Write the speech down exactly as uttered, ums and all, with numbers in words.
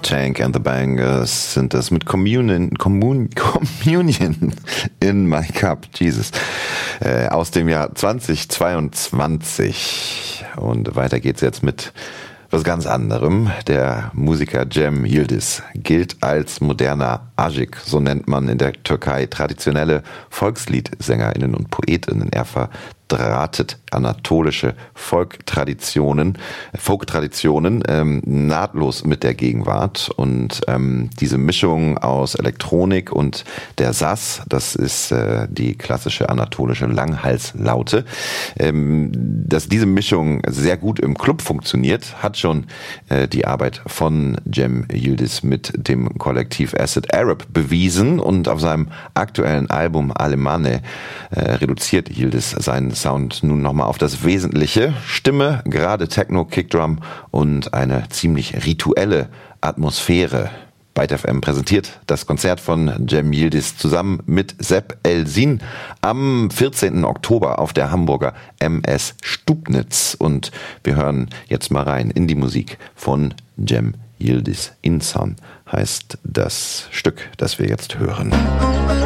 Tank and the Bangers sind das mit Communion, Commun, Communion in My Cup, Jesus, äh, aus dem Jahr zweitausendzweiundzwanzig. Und weiter geht's jetzt mit was ganz anderem. Der Musiker Cem Yildiz gilt als moderner Aşık, so nennt man in der Türkei traditionelle Volksliedsängerinnen und Poetinnen. Er verdrahtet anatolische Volktraditionen, Folktraditionen ähm, nahtlos mit der Gegenwart. Und ähm, diese Mischung aus Elektronik und der Saz, das ist äh, die klassische anatolische Langhalslaute, ähm, dass diese Mischung sehr gut im Club funktioniert, hat schon äh, die Arbeit von Cem Yildiz mit dem Kollektiv Acid Arab bewiesen. Und auf seinem aktuellen Album Alemane äh, reduziert Yildiz seinen Sound nun nochmal auf das Wesentliche: Stimme, gerade Techno, Kickdrum und eine ziemlich rituelle Atmosphäre. Byte F M präsentiert das Konzert von Cem Yildiz zusammen mit Sepp Elsin am vierzehnten Oktober auf der Hamburger M S Stubnitz. Und wir hören jetzt mal rein in die Musik von Cem Yildiz. Insan heißt das Stück, das wir jetzt hören.